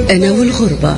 أنا والغربة.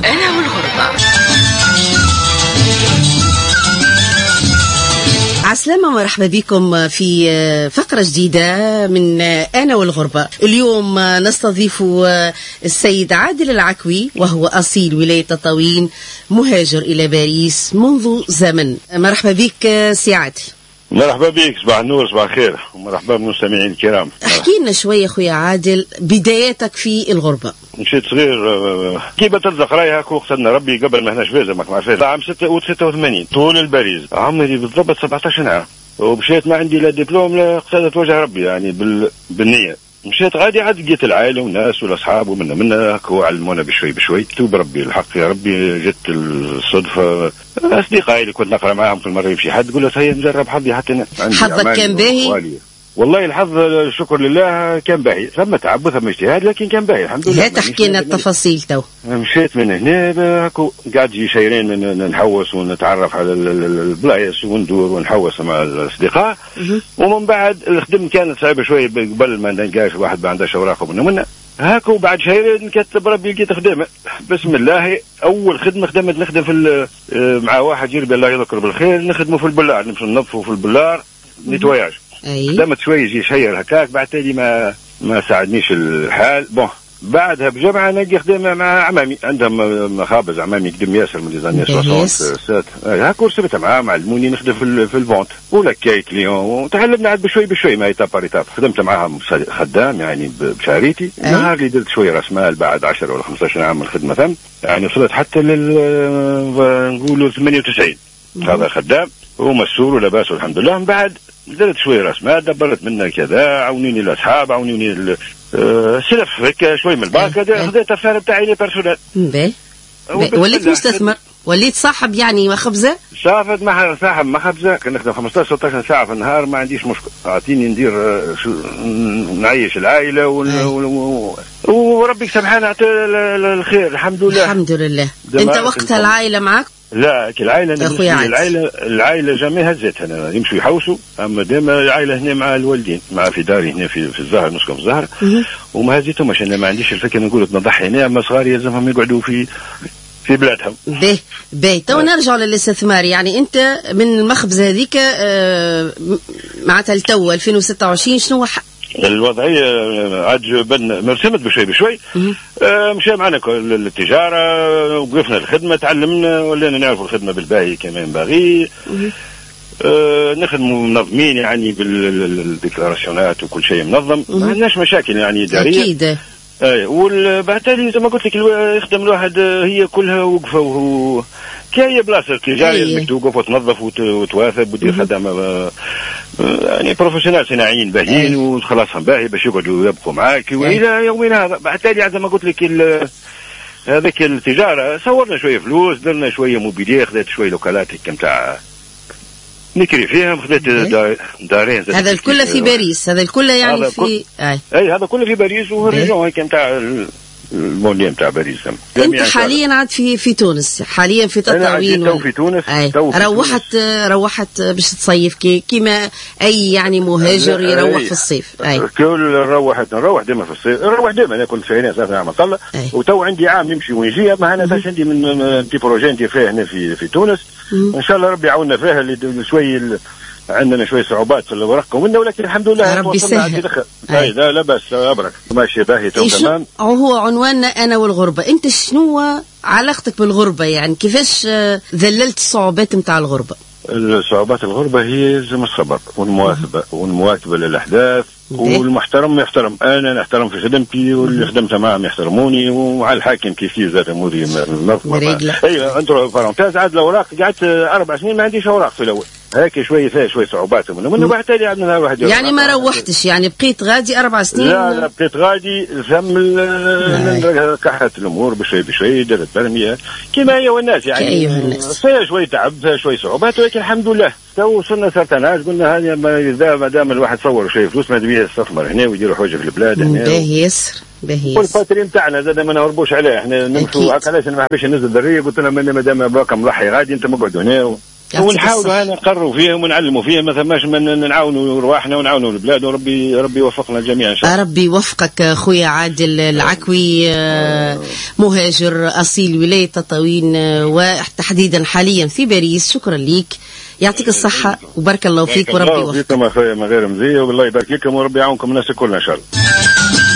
عسلامة، مرحبا بكم في فقرة جديدة من أنا والغربة. اليوم نستضيف السيد عادل العكوي، وهو أصيل ولاية تطاوين، مهاجر إلى باريس منذ زمن. مرحبا بك سي عادل. مرحبا بك، صباح النور، صباح الخير، ومرحبا بالمستمعين الكرام. احكي لنا شوية خويا عادل بداياتك في الغربة. مشيت صغير كيف ترزق رايها وقتنا ربي قبل ما هناش فيزا، ما عرفت عام 86 طول الباريس، عمري بالضبط 17 عام، ومشيت ما عندي لا دبلوم لا قصادة وجه ربي، يعني بالنية مشيت غادي، عاد لقيت العائله والناس والاصحاب ومنا هكا علمونا بشوي بشوي. توب ربي الحق يا ربي، جت الصدفه اصدقائي اللي كنت نقرا معاهم كل مره يمشي حد، قلت هيا نجرب حظي حتى انا. حظك كان باهي؟ والله الحظ الشكر لله كان باهي، ثم تعب وثم اجتهاد، لكن كان باهي الحمد لله. لا تحكي لنا التفاصيل تو. مشيت من هنا هكا قاعد يجي شهرين نحوس ونتعرف على البلايص وندور ونحوس مع الاصدقاء، ومن بعد الخدمه كانت صعبه شويه قبل ما نلقاش واحد ما عندهش اوراق ومنا هاكا، وبعد شهرين نكتب ربي لقيت خدمه بسم الله. اول خدمه خدمت نخدم في مع واحد يربي الله يذكر بالخير، نخدمه في البلار، نمشي ننظفوا في البلار نتواياج. خدمت شويه يجي شهر هكاك، بعد تالي ما ساعدنيش الحال. بون بعدها بجمعه نلقى خدمه مع عمامي، عندهم مخابز عمامي قدم ياسر من لي 60 هاكا، ورسبتها معاهم علموني نخدم في الفونت ولا كاي كليون، وتعلمنا عاد بشوي بشوي ما ايتاب بار ايتاب. خدمت معاهم خدام يعني بشاريتي. نهار اللي درت شويه راس مال بعد 10 ولا 15 عام من الخدمه ثم، يعني وصلت حتى نقولوا 98 هذا خدام ومسؤول ولاباس والحمد لله. من بعد درت شويه راس مال، دبرت منها كذا، عاونيني الاصحاب، عاونيني سلف هيك شوي من البنك، خذيت الفار بتاعي لي بيرسونيل. وليت مستثمر، وليت صاحب يعني مخبزه. صاحب مخبزه، كنا نخدم 15 16 ساعه في النهار، ما عنديش مشكل، اعطيني ندير نعيش العائله وربي سبحانه عطى الخير الحمد لله. الحمد لله. انت وقتها العائله معك؟ لا العائله جميع هزتها، انا يمشوا يحوسوا، اما ديما العائله هنا مع الوالدين، مع في داري هنا في الزهر، نسكن في الزهر، وما هزيتهمش. انا ما عنديش الفكره نقول نضحي هنا، اما صغاري يلزمهم يقعدوا في بلادهم. باهي تو نرجع للاستثمار. يعني انت من المخبزه هذيك معناتها لتو 2026 شنو الوضعيه؟ عاد مرسمت بشوي بشوي، مشى معنا التجاره، وقفنا الخدمه، تعلمنا، ولينا نعرف الخدمه بالباهي كما ينبغي. نخدموا منظمين يعني بالديكلاراسيونات وكل شيء منظم، ما عندناش مشاكل يعني اداريه اكيد. وبعد تالي زي ما قلت لك يخدم الواحد هي كلها وقفه، وهو كاي بلاصه تجاريه انك توقف وتنظف وتواثب ودير خدمه يعني بروفيسيونال صناعيين باهيين وخلاصهم باهي باش يقعدوا يبقوا معاك والى يومنا هذا. بعد تالي زي ما قلت لك هذيك التجاره صورنا شويه فلوس، درنا شويه موبيليه، خذيت شويه لوكالات هيك نتاع نكري فيهم، خذيت دارين. هذا الكل في باريس؟ هذا الكل يعني في اي هذا كله في باريس، والريجون هيك نتاع المولين نتاع باريس. انت حاليا عاد في تونس، حاليا في تطاوين؟ تو في تونس. روحت باش تصيف كيما اي يعني مهاجر يروح في الصيف. كل نروح ديما في الصيف، نروح ديما. انا كنت شهرين ثلاثة عام طلع، وتو عندي عام نمشي ونجي، ما انا باش عندي من تي بروجي ندير فيه هنا في تونس، ان شاء الله ربي يعاوننا فيها. اللي شوي عندنا شويه صعوبات في الورق ومنا، ولكن الحمد لله ربي يسهل. لا بس ابرك ماشي باهي تمام. هو عنواننا انا والغربه. انت شنو علاقتك بالغربه؟ يعني كيفاش ذللت الصعوبات نتاع الغربه؟ الصعوبات الغربه هي زي الصبر والمواكبه للاحداث، والمحترم يحترم. انا نحترم في خدمتي، واللي خدمتها معهم يحترموني، وعلى الحاكم كيف ذات مودي ايوه انت فرونتاز. عاد الاوراق قعدت 4 سنين ما عنديش اوراق في الاول، هيك شويه صعوبات منه بعد تالي عندنا واحد يعني ما روحتش، يعني بقيت غادي 4 سنين؟ لا بقيت غادي ثم كحت الامور بشوي بشوي، درت برميه كما هي والناس يعني فيها شويه تعب، فيها شويه صعوبات، ولكن الحمد لله تو وصلنا سرطانات. قلنا هذه ما دام الواحد صور شويه فلوس ما دبيه يستثمر هنا ويدير حوجه في البلاد هنا. باهي يسر. والفاترين نتاعنا زاد ما نهربوش عليه، احنا نمشوا هكا. علاش انا ما حبيتش ننزل دريه، قلت لهم ما دام باقي مضحي غادي انت مقعد هنا ونحاولوا هنا نقروا فيهم ونعلموا فيهم، ما ثماش نعاونوا رواحنا ونعاونوا البلاد، وربي يوفقنا الجميع ان شاء الله. ربي يوفقك خويا عادل العكوي، مهاجر اصيل ولايه تطاوين وتحديدا حاليا في باريس. شكرا ليك، يعطيك الصحه وبارك الله فيك وربي يوفقك. الله فيكم اخويا مغير مزيه، والله يبارك لكم وربي يعاونكم الناس كلها ان شاء الله.